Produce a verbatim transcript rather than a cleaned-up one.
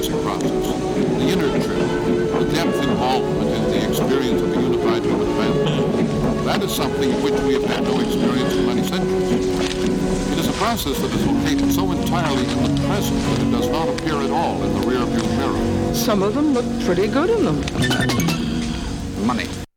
basic process, the inner truth, the depth involvement in the experience of a unified human family. That is something of which we have had no experience in many centuries. It is a process that is located so entirely in the present that it does not appear at all in the rearview mirror. Some of them look pretty good in them. Money.